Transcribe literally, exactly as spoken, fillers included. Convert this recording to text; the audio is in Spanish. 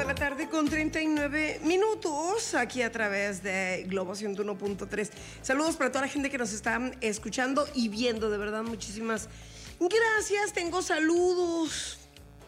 la tarde con treinta y nueve minutos aquí a través de Globo ciento uno punto tres. Saludos para toda la gente que nos está escuchando y viendo, de verdad, muchísimas gracias. Tengo saludos.